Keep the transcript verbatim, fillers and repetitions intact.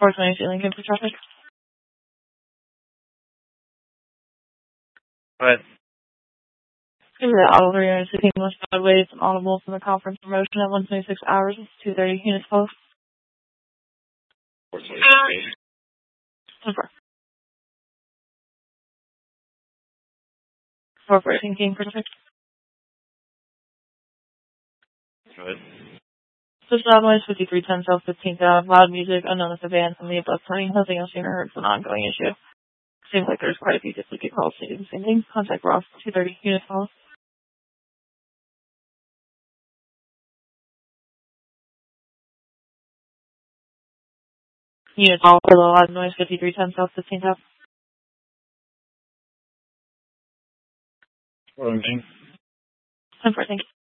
four twenty-two Lincoln for traffic. Go ahead. Give me the auto three hundred sixteen West Broadway. It's an audible from the conference promotion at one twenty-six hours. It's two thirty units close. four twenty-six. Over. four fourteen King for traffic. Go ahead. Switch loud noise fifty-three ten South fifteenth Ave. Loud music unknown if the band from the above playing. Nothing else seen or heard is an ongoing issue. Seems like there's quite a few duplicate calls to do the same thing. Contact Ross two thirty unit calls. Unit call for the loud noise fifty-three ten South fifteenth Ave. What am I doing? ten four, thank you.